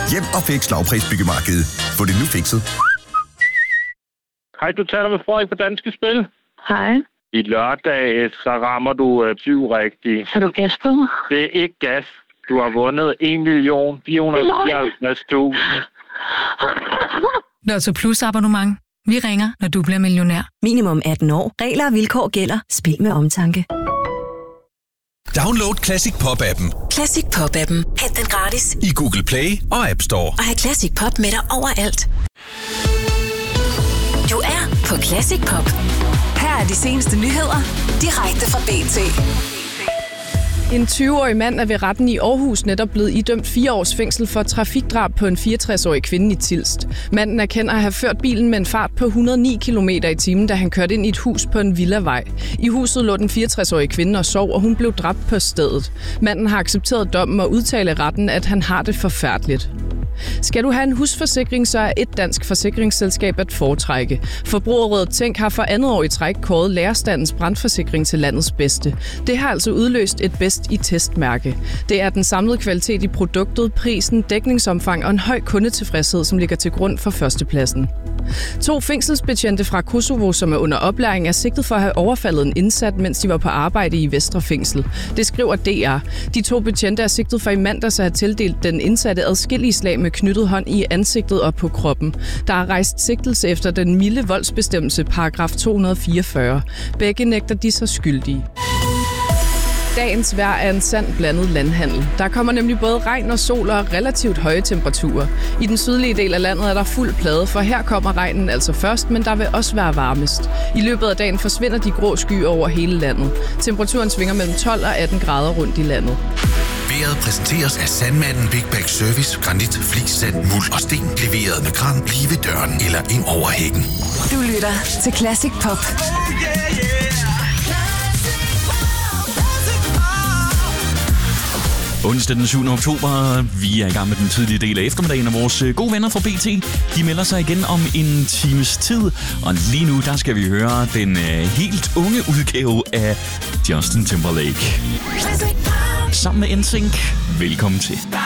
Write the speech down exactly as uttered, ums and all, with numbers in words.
Hjem og Fix lavprisbyggemarkedet. Få det nu fikset. Hej, du taler med Frederik på Danske Spil. Hej. I lørdag, så rammer du øh, syv rigtigt. Har du gas på mig? Det er ikke gas. Du har vundet en million fire hundrede og fireoghalvtreds tusind. Lotto Plus abonnement. Vi ringer, når du bliver millionær. Minimum atten år. Regler og vilkår gælder. Spil med omtanke. Download Classic Pop-appen. Classic Pop-appen. Hent den gratis i Google Play og App Store. Og have Classic Pop med dig overalt. Du er på Classic Pop. Her er de seneste nyheder, direkte fra B T. En tyve-årig mand er ved retten i Aarhus netop blevet idømt fire års fængsel for trafikdrab på en fireogtres-årig kvinde i Tilst. Manden erkender at have ført bilen med en fart på et hundrede og ni kilometer i timen, da han kørte ind i et hus på en villavej. I huset lå den fireogtres-årige kvinde og sov, og hun blev dræbt på stedet. Manden har accepteret dommen og udtalt i retten, at han har det forfærdeligt. Skal du have en husforsikring, så er et dansk forsikringsselskab at foretrække. Forbrugerrådet Tænk har for andet år i træk kåret Lærerstandens brandforsikring til landets bedste. Det har altså udløst et bedst i testmærke. Det er den samlede kvalitet i produktet, prisen, dækningsomfang og en høj kundetilfredshed, som ligger til grund for førstepladsen. To fængselsbetjente fra Kosovo, som er under oplæring, er sigtet for at have overfaldet en indsat, mens de var på arbejde i Vestre Fængsel. Det skriver D R. De to betjente er sigtet for i mandags at have tildelt den indsatte adskillige slag med knyttet hånd i ansigtet og på kroppen. Der er rejst sigtelse efter den milde voldsbestemmelse paragraf to hundrede og fireogfyrre. Begge nægter de sig skyldige. Dagens vejr er en sand blandet landhandel. Der kommer nemlig både regn og sol og relativt høje temperaturer. I den sydlige del af landet er der fuld plade, for her kommer regnen altså først, men der vil også være varmest. I løbet af dagen forsvinder de grå skyer over hele landet. Temperaturen svinger mellem tolv og atten grader rundt i landet. Vejret præsenteres af Sandmanden Big Bag Service. Granit, flis, sand, muld og sten. Leveret med kran lige ved døren eller ind over hækken. Du lytter til Classic Pop. Onsdag den syvende oktober. Vi er i gang med den tidlige del af eftermiddagen, og vores gode venner fra B T, de melder sig igen om en times tid. Og lige nu, der skal vi høre den helt unge udgave af Justin Timberlake. Sammen med N Sync. Velkommen til.